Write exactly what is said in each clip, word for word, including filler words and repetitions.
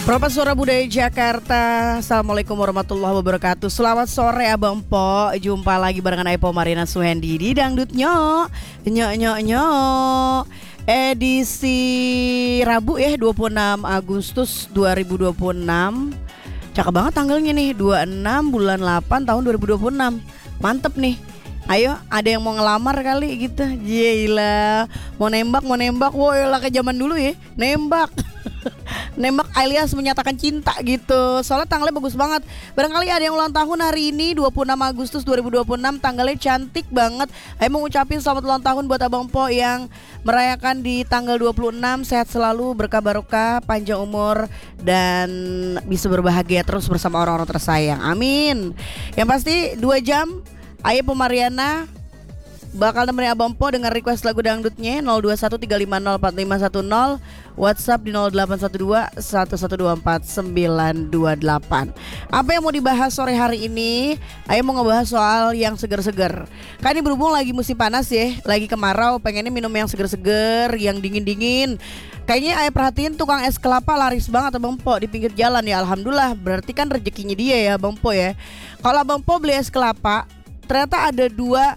Profesor Budaya Jakarta. Assalamualaikum warahmatullahi wabarakatuh. Selamat sore Abang Po. Jumpa lagi barengan Aipo Marina Suhendi di Dangdut Nyok Nyok Nyok Nyok edisi Rabu ya, dua puluh enam Agustus dua ribu dua puluh enam. Cakep banget tanggalnya nih, dua puluh enam bulan delapan tahun dua ribu dua puluh enam. Mantep nih. Ayo, ada yang mau ngelamar kali gitu. Gila. Mau nembak, mau nembak. Woi lah, ke zaman dulu ya. Nembak. Nembak alias menyatakan cinta gitu. Soalnya tanggalnya bagus banget. Barangkali ada yang ulang tahun hari ini dua puluh enam Agustus dua ribu dua puluh enam. Tanggalnya cantik banget. Ayo mau ngucapin selamat ulang tahun buat Abang Po yang merayakan di tanggal dua puluh enam. Sehat selalu, berkah barokah, panjang umur, dan bisa berbahagia terus bersama orang-orang tersayang. Amin. Yang pasti dua jam Ayo Pemariana bakal nemenin Abang Po dengan request lagu dangdutnya. Nol dua satu tiga lima nol empat lima satu nol, WhatsApp di nol delapan satu dua satu satu dua empat sembilan dua delapan. Apa yang mau dibahas sore hari ini? Ayo mau ngebahas soal yang seger-seger. Kan ini berhubung lagi musim panas ya, lagi kemarau, pengennya minum yang seger-seger, yang dingin-dingin. Kayaknya Ayo perhatiin tukang es kelapa laris banget Abang Po di pinggir jalan ya. Alhamdulillah, berarti kan rezekinya dia ya Abang Po ya. Kalau Abang Po beli es kelapa, ternyata ada dua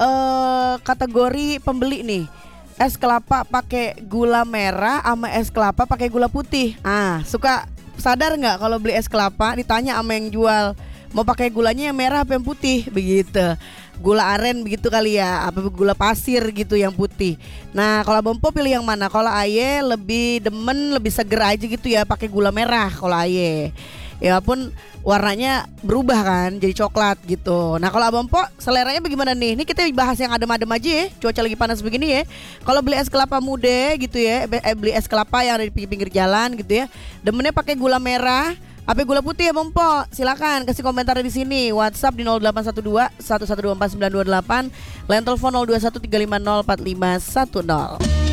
uh, kategori pembeli nih. Es kelapa pakai gula merah sama es kelapa pakai gula putih. Ah, suka sadar nggak kalau beli es kelapa ditanya sama yang jual, mau pakai gulanya yang merah apa yang putih begitu. Gula aren begitu kali ya, apa gula pasir gitu yang putih. Nah, kalau Abang Po pilih yang mana? Kalau Aye lebih demen, lebih seger aja gitu ya pakai gula merah kalau Aye. Ya pun warnanya berubah kan jadi coklat gitu. Nah kalau Abang Po seleranya bagaimana nih? Ini kita bahas yang adem-adem aja ya, cuaca lagi panas begini ya. Kalau beli es kelapa muda gitu ya, eh, beli es kelapa yang ada di pinggir-pinggir jalan gitu ya, demennya pakai gula merah apa gula putih ya Bang Po? Silakan kasih komentar di sini. WhatsApp di nol delapan satu dua satu satu dua empat sembilan dua delapan, line telepon nol dua satu tiga lima nol empat lima satu nol.